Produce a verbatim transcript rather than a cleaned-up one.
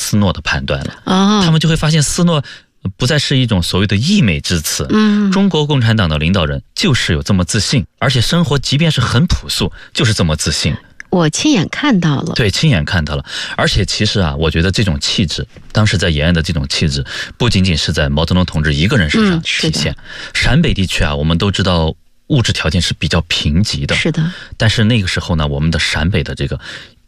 斯诺的判断了。 哦， 他们就会发现斯诺不再是一种所谓的溢美之词， 嗯， 中国共产党的领导人就是有这么自信，而且生活即便是很朴素，就是这么自信。 我亲眼看到了， 对，亲眼看到了。而且其实啊，我觉得这种气质，当时在延安的这种气质，不仅仅是在毛泽东同志一个人身上体现。嗯、陕北地区啊，我们都知道物质条件是比较贫瘠的， 是的。 但是那个时候呢，我们的陕北的这个